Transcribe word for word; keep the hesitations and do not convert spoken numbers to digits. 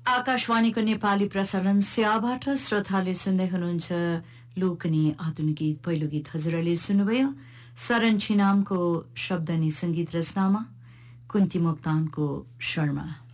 आकाशवाणीको नेपाली प्रसारण स्याबाट श्रोताले सुन्दै हुनुहुन्छ लोकनी आधुनिक गीत। पहिलो गीत हजुरले सुन्नुभयो शरण छिनामको शब्द अनि संगीत रचनामा कुन्ती मोक्तानको शर्मा।